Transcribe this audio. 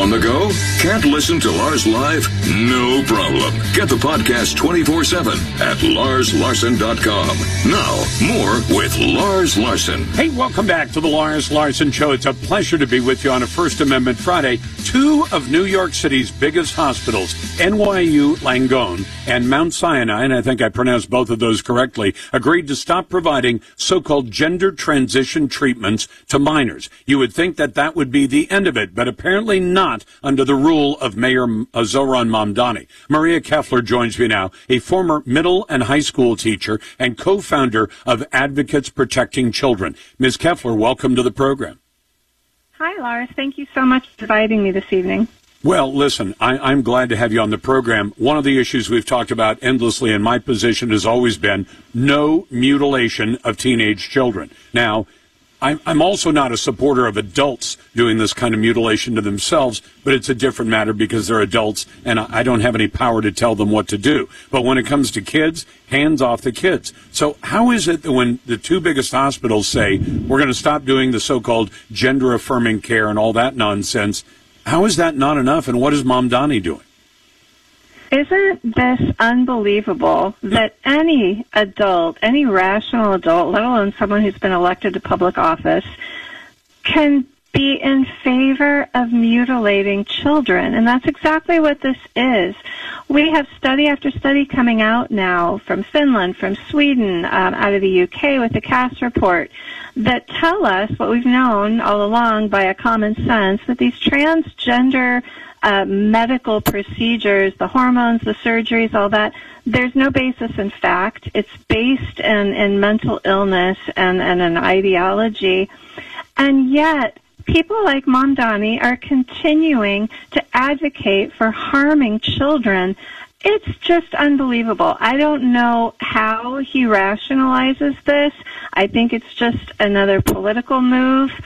On the go? Can't listen to Lars live? No problem. Get the podcast 24/7 at LarsLarson.com. Now, more with Lars Larson. Hey, welcome back to the Lars Larson Show. It's a pleasure to be with you on a First Amendment Friday. Two of New York City's biggest hospitals, NYU Langone and Mount Sinai, and I think I pronounced both of those correctly, agreed to stop providing so-called gender transition treatments to minors. You would think that that would be the end of it, but apparently not under the rule of Mayor Zohran Mamdani. Maria Keffler joins me now, a former middle and high school teacher and co-founder of Advocates Protecting Children. Ms. Keffler, welcome to the program. Hi, Lars. Thank you so much for inviting me this evening. Well, listen, I'm glad to have you on the program. One of the issues we've talked about endlessly, and my position has always been no mutilation of teenage children. Now, I'm also not a supporter of adults doing this kind of mutilation to themselves, but it's a different matter because they're adults, and I don't have any power to tell them what to do. But when it comes to kids, hands off the kids. So how is it that when the two biggest hospitals say we're going to stop doing the so-called gender-affirming care and all that nonsense, how is that not enough, and what is Mamdani doing? Isn't this unbelievable that any adult, any rational adult, let alone someone who's been elected to public office, can be in favor of mutilating children? And that's exactly what this is. We have study after study coming out now from Finland, from Sweden, out of the UK with the Cass report, that tell us what we've known all along by a common sense, that these transgender medical procedures, the hormones, the surgeries, all that, there's no basis in fact. It's based in mental illness and an ideology. And yet, people like Mamdani are continuing to advocate for harming children. It's just unbelievable. I don't know how he rationalizes this. I think it's just another political move.